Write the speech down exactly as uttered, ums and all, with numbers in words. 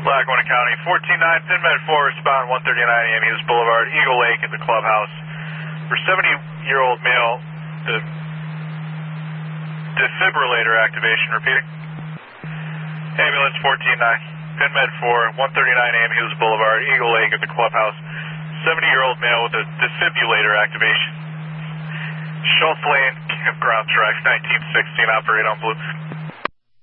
Lackawanna County, fourteen nine, PinMed four, respond one thirty-nine A M Hughes Boulevard, Eagle Lake at the clubhouse. For seventy-year-old male, the defibrillator activation, repeating. Ambulance fourteen nine, PinMed four, one thirty-nine A M Hughes Boulevard, Eagle Lake at the clubhouse. seventy-year-old male with a defibrillator activation. Schultz Lane, Campground Tracks, nineteen sixteen, operate on Blue.